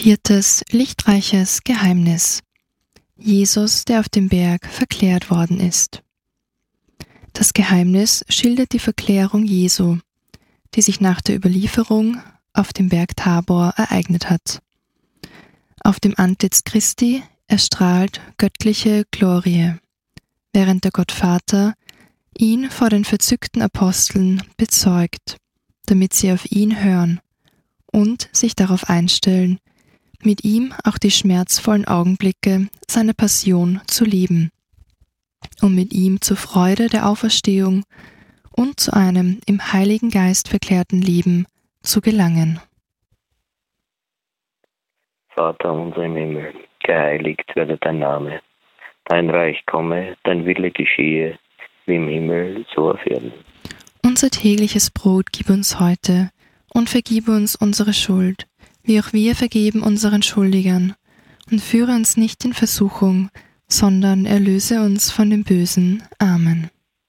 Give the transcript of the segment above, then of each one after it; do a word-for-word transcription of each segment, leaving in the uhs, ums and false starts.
Viertes lichtreiches Geheimnis. Jesus, der auf dem Berg verklärt worden ist. Das Geheimnis schildert die Verklärung Jesu, die sich nach der Überlieferung auf dem Berg Tabor ereignet hat. Auf dem Antlitz Christi erstrahlt göttliche Glorie, während der Gottvater ihn vor den verzückten Aposteln bezeugt, damit sie auf ihn hören und sich darauf einstellen, mit ihm auch die schmerzvollen Augenblicke seiner Passion zu leben, um mit ihm zur Freude der Auferstehung und zu einem im Heiligen Geist verklärten Leben zu gelangen. Vater unser im Himmel, geheiligt werde dein Name. Dein Reich komme, dein Wille geschehe, wie im Himmel, so auf Erden. Unser tägliches Brot gib uns heute und vergib uns unsere Schuld, wie auch wir vergeben unseren Schuldigern. Und führe uns nicht in Versuchung, sondern erlöse uns von dem Bösen. Amen.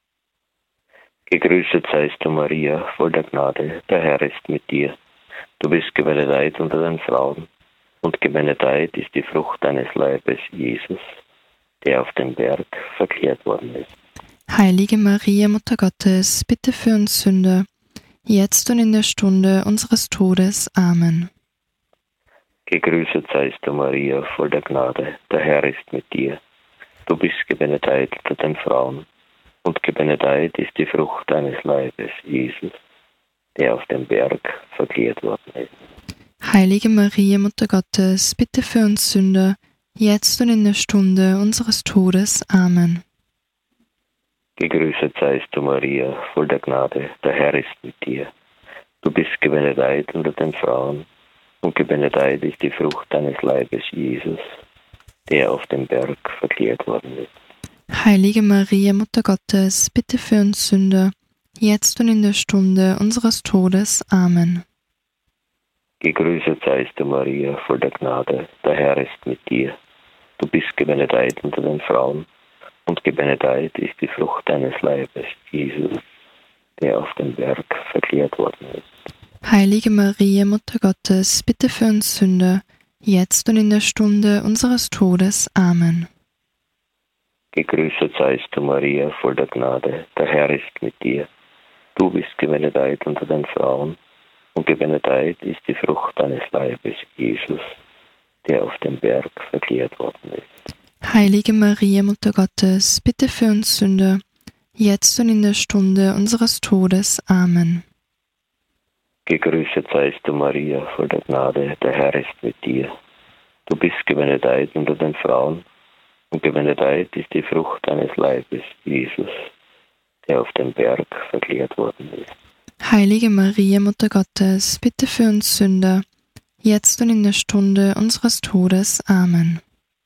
Gegrüßet seist du, Maria, voll der Gnade, der Herr ist mit dir. Du bist gebenedeit unter den Frauen, und gebenedeit ist die Frucht deines Leibes, Jesus, der auf dem Berg verklärt worden ist. Heilige Maria, Mutter Gottes, bitte für uns Sünder, jetzt und in der Stunde unseres Todes. Amen. Gegrüßet seist du, Maria, voll der Gnade, der Herr ist mit dir. Du bist gebenedeit unter den Frauen, und gebenedeit ist die Frucht deines Leibes, Jesus, der auf dem Berg verklärt worden ist. Heilige Maria, Mutter Gottes, bitte für uns Sünder, jetzt und in der Stunde unseres Todes. Amen. Gegrüßet seist du, Maria, voll der Gnade, der Herr ist mit dir. Du bist gebenedeit unter den Frauen, und gebenedeit ist die Frucht deines Leibes, Jesus, der auf dem Berg verklärt worden ist. Heilige Maria, Mutter Gottes, bitte für uns Sünder, jetzt und in der Stunde unseres Todes. Amen. Gegrüßet seist du, Maria, voll der Gnade, der Herr ist mit dir. Du bist gebenedeit unter den Frauen, und gebenedeit ist die Frucht deines Leibes, Jesus, der auf dem Berg verklärt worden ist. Heilige Maria, Mutter Gottes, bitte für uns Sünder, jetzt und in der Stunde unseres Todes. Amen. Gegrüßet seist du, Maria, voll der Gnade, der Herr ist mit dir. Du bist gebenedeit unter den Frauen, und gebenedeit ist die Frucht deines Leibes, Jesus, der auf dem Berg verklärt worden ist. Heilige Maria, Mutter Gottes, bitte für uns Sünder, jetzt und in der Stunde unseres Todes. Amen. Gegrüßet seist du, Maria, voll der Gnade, der Herr ist mit dir. Du bist gebenedeit unter den Frauen, und gebenedeit ist die Frucht deines Leibes, Jesus, der auf dem Berg verklärt worden ist. Heilige Maria, Mutter Gottes, bitte für uns Sünder, jetzt und in der Stunde unseres Todes. Amen.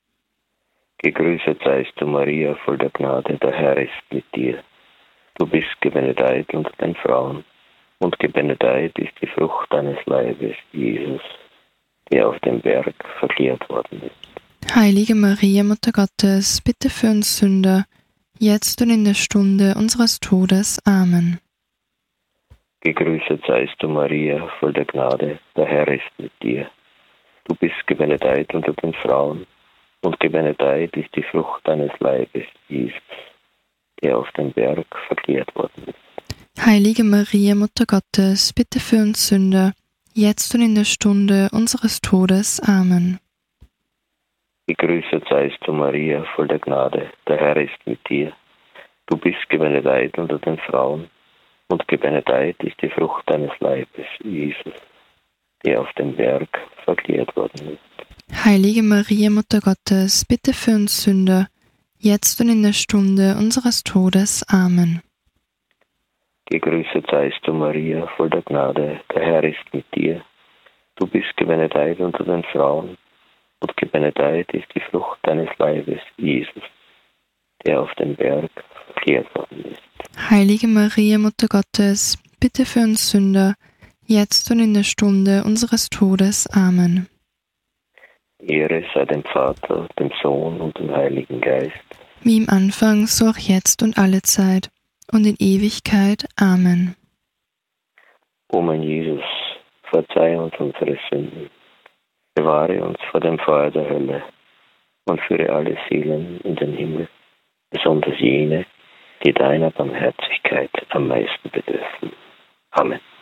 Gegrüßet seist du, Maria, voll der Gnade, der Herr ist mit dir. Du bist gebenedeit unter den Frauen, und gebenedeit ist die Frucht deines Leibes, Jesus, der auf dem Berg verklärt worden ist. Heilige Maria, Mutter Gottes, bitte für uns Sünder, jetzt und in der Stunde unseres Todes. Amen. Gegrüßet seist du, Maria, voll der Gnade, der Herr ist mit dir. Du bist gebenedeit unter den Frauen, und gebenedeit ist die Frucht deines Leibes, Jesus, der auf dem Berg verklärt worden ist. Heilige Maria, Mutter Gottes, bitte für uns Sünder, jetzt und in der Stunde unseres Todes. Amen. Gegrüßet seist du, Maria, voll der Gnade, der Herr ist mit dir. Du bist gebenedeit unter den Frauen, und gebenedeit ist die Frucht deines Leibes, Jesus, der auf dem Berg verklärt worden ist. Heilige Maria, Mutter Gottes, bitte für uns Sünder, jetzt und in der Stunde unseres Todes. Amen. Gegrüßet seist du, Maria, voll der Gnade, der Herr ist mit dir. Du bist gebenedeit unter den Frauen, und gebenedeit ist die Frucht deines Leibes, Jesus, der auf dem Berg verklärt worden ist. Heilige Maria, Mutter Gottes, bitte für uns Sünder, jetzt und in der Stunde unseres Todes. Amen. Ehre sei dem Vater, dem Sohn und dem Heiligen Geist. Wie im Anfang, so auch jetzt und alle Zeit und in Ewigkeit. Amen. O mein Jesus, verzeih uns unsere Sünden, bewahre uns vor dem Feuer der Hölle und führe alle Seelen in den Himmel, besonders jene, die deiner Barmherzigkeit am meisten bedürfen. Amen.